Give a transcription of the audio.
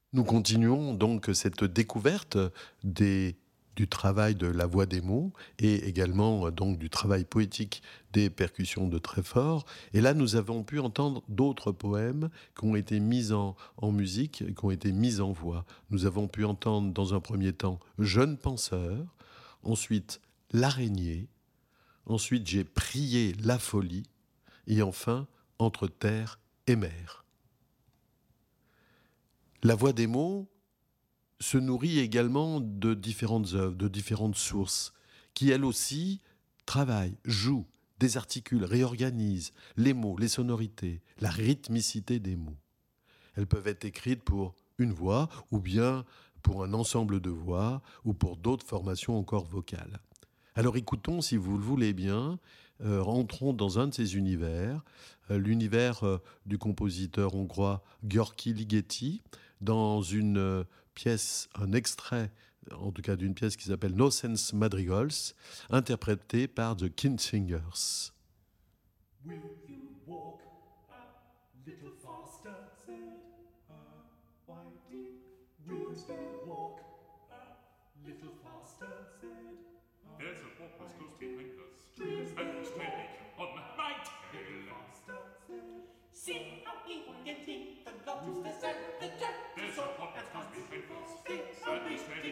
Nous continuons donc cette découverte des du travail de la voix des mots et également, donc du travail poétique des percussions de Tréfort. Et là, nous avons pu entendre d'autres poèmes qui ont été mis en musique, qui ont été mis en voix. Nous avons pu entendre dans un premier temps Jeune penseur, ensuite L'araignée, ensuite J'ai prié la folie et enfin Entre terre et mer. La voix des mots se nourrit également de différentes œuvres, de différentes sources, qui elles aussi travaillent, jouent, désarticulent, réorganisent les mots, les sonorités, la rythmicité des mots. Elles peuvent être écrites pour une voix, ou bien pour un ensemble de voix, ou pour d'autres formations encore vocales. Alors écoutons, si vous le voulez bien, rentrons dans un de ces univers, l'univers du compositeur hongrois György Ligeti, dans une pièce, un extrait, en tout cas d'une pièce qui s'appelle No Sense Madrigals, interprétée par The Kinsingers. Will you walk a little faster, said Whitey. Will you walk a little faster, said There's a porpoise close behind us, and he's trying to make